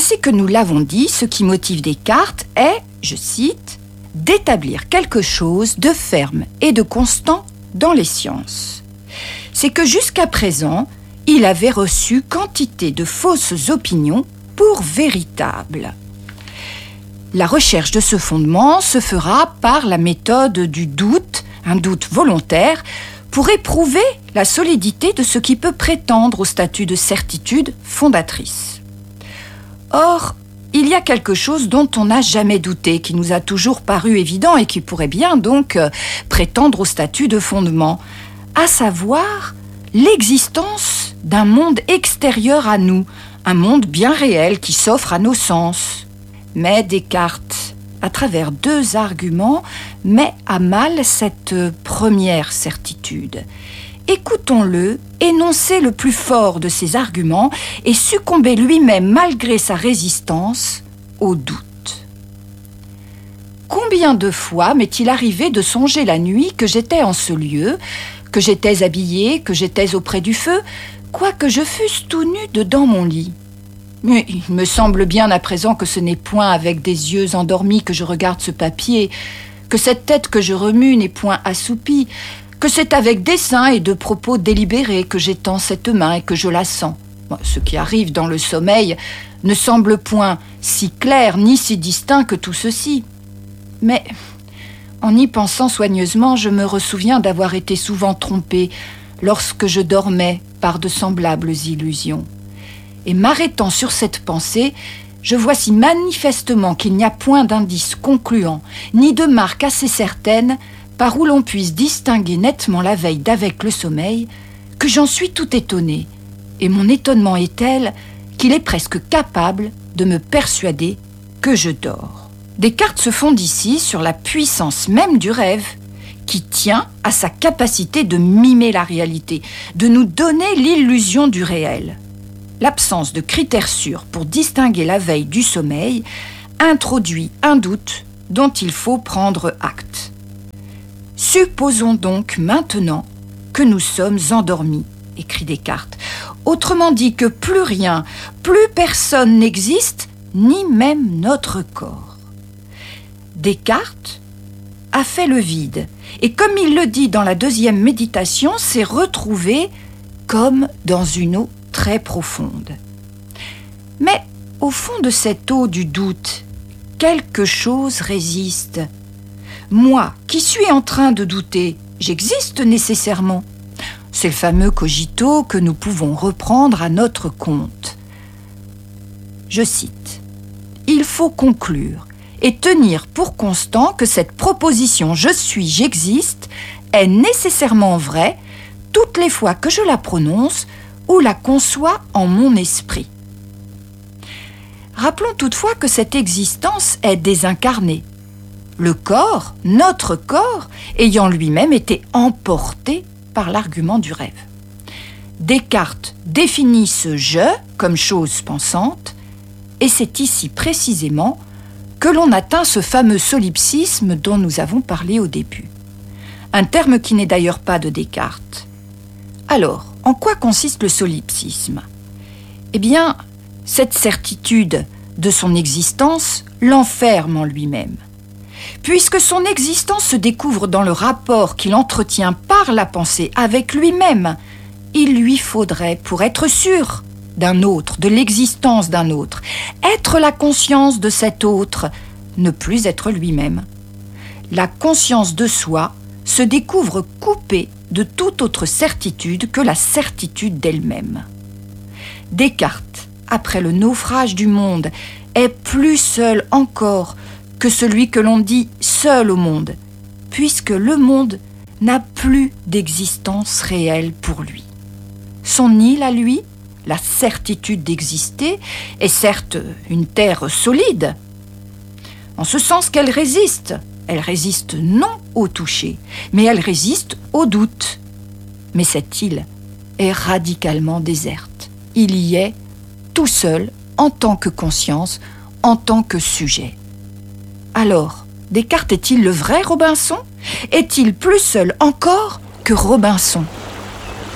Ainsi que nous l'avons dit, ce qui motive Descartes est, je cite, « d'établir quelque chose de ferme et de constant dans les sciences ». C'est que jusqu'à présent, il avait reçu quantité de fausses opinions pour véritables. La recherche de ce fondement se fera par la méthode du doute, un doute volontaire, pour éprouver la solidité de ce qui peut prétendre au statut de certitude fondatrice. Or, il y a quelque chose dont on n'a jamais douté, qui nous a toujours paru évident et qui pourrait bien donc prétendre au statut de fondement, à savoir l'existence d'un monde extérieur à nous, un monde bien réel qui s'offre à nos sens. Mais Descartes, à travers 2 arguments, met à mal cette première certitude. Écoutons-le énoncer le plus fort de ses arguments et succomber lui-même, malgré sa résistance, au doute. Combien de fois m'est-il arrivé de songer la nuit que j'étais en ce lieu, que j'étais habillé, que j'étais auprès du feu, quoique je fusse tout nu dedans mon lit. Mais il me semble bien à présent que ce n'est point avec des yeux endormis que je regarde ce papier, que cette tête que je remue n'est point assoupie, que c'est avec dessein et de propos délibérés que j'étends cette main et que je la sens. Ce qui arrive dans le sommeil ne semble point si clair ni si distinct que tout ceci. Mais, en y pensant soigneusement, je me ressouviens d'avoir été souvent trompé lorsque je dormais par de semblables illusions. Et m'arrêtant sur cette pensée, je vois si manifestement qu'il n'y a point d'indice concluant, ni de marque assez certaine, par où l'on puisse distinguer nettement la veille d'avec le sommeil, que j'en suis tout étonné. Et mon étonnement est tel qu'il est presque capable de me persuader que je dors. Descartes se fonde ici sur la puissance même du rêve, qui tient à sa capacité de mimer la réalité, de nous donner l'illusion du réel. L'absence de critères sûrs pour distinguer la veille du sommeil introduit un doute dont il faut prendre acte. Supposons donc maintenant que nous sommes endormis, écrit Descartes. Autrement dit que plus rien, plus personne n'existe, ni même notre corps. Descartes a fait le vide, et comme il le dit dans la 2e méditation, s'est retrouvé comme dans une eau très profonde. Mais au fond de cette eau du doute, quelque chose résiste. Moi, qui suis en train de douter, j'existe nécessairement. C'est le fameux cogito que nous pouvons reprendre à notre compte. Je cite : « Il faut conclure et tenir pour constant que cette proposition « je suis, j'existe » est nécessairement vraie toutes les fois que je la prononce ou la conçois en mon esprit. » Rappelons toutefois que cette existence est désincarnée. Le corps, notre corps, ayant lui-même été emporté par l'argument du rêve. Descartes définit ce « je » comme chose pensante, et c'est ici précisément que l'on atteint ce fameux solipsisme dont nous avons parlé au début. Un terme qui n'est d'ailleurs pas de Descartes. Alors, en quoi consiste le solipsisme ? Eh bien, cette certitude de son existence l'enferme en lui-même. Puisque son existence se découvre dans le rapport qu'il entretient par la pensée avec lui-même, il lui faudrait, pour être sûr d'un autre, de l'existence d'un autre, être la conscience de cet autre, ne plus être lui-même. La conscience de soi se découvre coupée de toute autre certitude que la certitude d'elle-même. Descartes, après le naufrage du monde, est plus seul encore que celui que l'on dit seul au monde, puisque le monde n'a plus d'existence réelle pour lui. Son île à lui, la certitude d'exister, est certes une terre solide, en ce sens qu'elle résiste. Elle résiste non au toucher, mais elle résiste au doute. Mais cette île est radicalement déserte. Il y est tout seul, en tant que conscience, en tant que sujet. Alors, Descartes est-il le vrai Robinson ? Est-il plus seul encore que Robinson ?